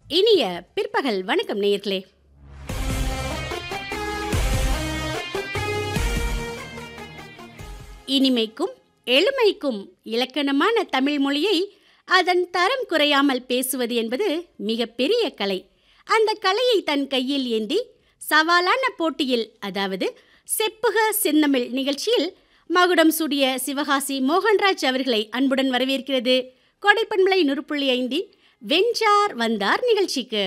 இனிய பிற்பகல் வணக்கம் நேயர்களே. இனிமைக்கும் எளிமைக்கும் இலக்கணமான தமிழ் மொழியை அதன் தரம் குறையாமல் பேசுவது என்பது மிகப்பெரிய கலை. அந்த கலையை தன் கையில் ஏந்தி சவாலான போட்டியில், அதாவது செப்புக செந்தமிழ் நிகழ்ச்சியில் மகுடம் சூடிய சிவகாசி மோகன்ராஜ் அவர்களை அன்புடன் வரவேற்கிறது கோடைப்பண்பலை 100.5 வென்றார் வந்தார் நிகழ்ச்சிக்கு.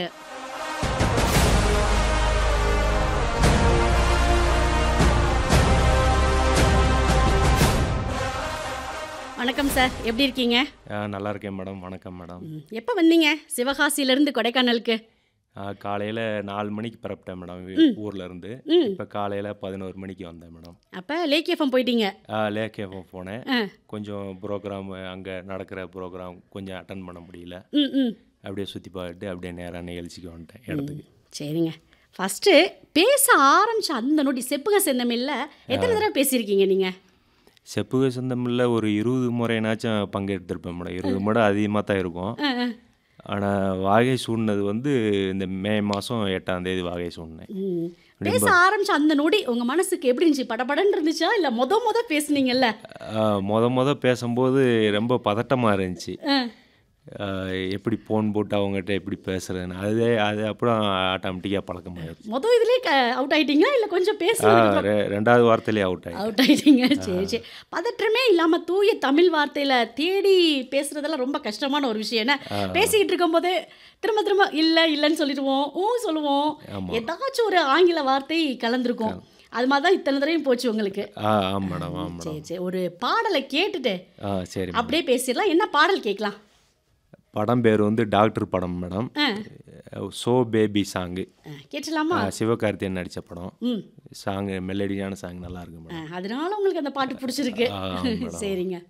வணக்கம் சார், எப்படி இருக்கீங்க? நல்லா இருக்கேன் மேடம். வணக்கம் மேடம். எப்போ வந்தீங்க சிவகாசியிலேருந்து கொடைக்கானலுக்கு? காலையில் 4 மணிக்கு பரப்பிட்டேன் மேடம் ஊரில் இருந்து. இப்போ காலையில் 11 மணிக்கு வந்தேன் மேடம். அப்போ லேக் எஃப்எம் போயிட்டீங்க? லேக் எஃப்எம் போனேன். கொஞ்சம் ப்ரோக்ராம் அங்கே நடக்கிற ப்ரோக்ராம் கொஞ்சம் அட்டன் பண்ண முடியல. அப்படியே சுற்றி பார்த்துட்டு அப்படியே நேராக நிகழ்ச்சிக்கு வந்துட்டேன் இடத்துக்கு. சரிங்க. ஃபஸ்ட்டு பேச ஆரம்பித்த அந்த நொடி செப்புக செந்தமில்ல எத்தனை தடவை பேசியிருக்கீங்க நீங்கள்? செப்புக செந்தமில்ல ஒரு 20 முறைனாச்சும் பங்கெடுத்திருப்பேன் மேடம். 20 முறை அதிகமாக தான் இருக்கும். ஆனால் வாகை சூடினது இந்த மே மாதம் 8ஆம் தேதி வாகை சூடினேன். பேச ஆரம்பிச்ச அந்த நொடி உங்கள் மனசுக்கு எப்படி இருந்துச்சு? படபடன்னு இருந்துச்சா இல்லை மொத பேசுனீங்கல்ல? மொத பேசும்போது ரொம்ப பதட்டமாக இருந்துச்சு. எப்படி ஃபோன் போட்டு அவங்ககிட்ட எப்படி பேசுறதுன்னு அது அப்புறம் ஆட்டோமேட்டிக்காக பழக்கமாகிடுச்சு. இதுலேயே அவுட் ஆகிட்டீங்களா இல்லை கொஞ்சம் பேசுறது? 2வது வார்த்தையிலே அவுட் ஆகிட்டீங்க. சரி. பதற்றமே இல்லாமல் தூய தமிழ் வார்த்தையில் தேடி பேசுறதெல்லாம் ரொம்ப கஷ்டமான ஒரு விஷயம். என்ன பேசிக்கிட்டு இருக்கும்போது திரும்ப இல்லைன்னு சொல்லிடுவோம், சொல்லுவோம், ஏதாச்சும் ஒரு ஆங்கில வார்த்தை கலந்துருக்கும். அது மாதிரி தான் இத்தனை தடவையும் போச்சு உங்களுக்கு. சரி, ஒரு பாடலை கேட்டுட்டு சரி அப்படியே பேசிடலாம். என்ன பாடல் கேட்கலாம்? படம் பேர் டாக்டர் படம் madam. So baby song கேட்டலாமா? Sivakarthikeyan நடித்த படம். சாங்கு மெலடியான சாங் நல்லா இருக்கு மேடம். அதனால உங்களுக்கு அந்த பாட்டு பிடிச்சிருக்கு. சரிங்க.